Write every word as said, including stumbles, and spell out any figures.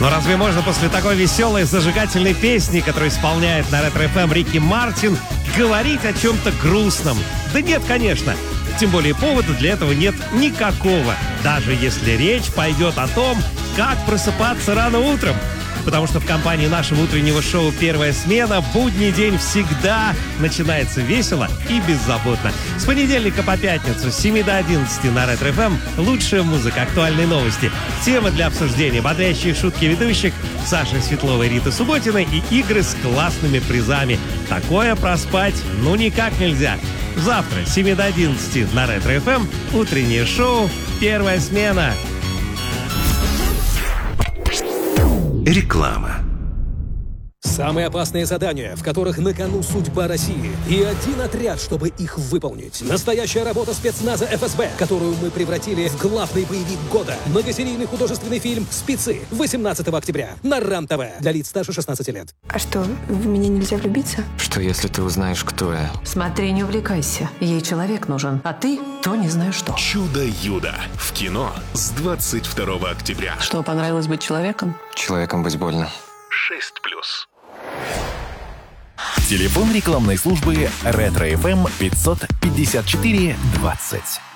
Но разве можно после такой веселой, зажигательной песни, которую исполняет на Ретро-эф эм Рики Мартин, говорить о чем-то грустном? Да нет, конечно. Тем более повода для этого нет никакого. Даже если речь пойдет о том, как просыпаться рано утром. Потому что в компании нашего утреннего шоу «Первая смена» будний день всегда начинается весело и беззаботно. С понедельника по пятницу с семи до одиннадцати на Ретро-эф эм лучшая музыка, актуальные новости, темы для обсуждения, бодрящие шутки ведущих Саши Светловой, Риты Субботиной и игры с классными призами. Такое проспать ну никак нельзя. Завтра с семи до одиннадцати на Ретро-эф эм утреннее шоу «Первая смена». Реклама. Самые опасные задания, в которых на кону судьба России. И один отряд, чтобы их выполнить. Настоящая работа спецназа эф эс бэ, которую мы превратили в главный боевик года. Многосерийный художественный фильм «Спецы» восемнадцатого октября на РАН-ТВ для лиц старше шестнадцати лет. А что, в меня нельзя влюбиться? Что, если ты узнаешь, кто я? Смотри, не увлекайся. Ей человек нужен, а ты то не знаешь что. Чудо-юдо в кино с двадцать второго октября. Что, понравилось быть человеком? Человеком быть больно. шесть плюс. Телефон рекламной службы Ретро-эф эм пятьсот пятьдесят четыре двадцать.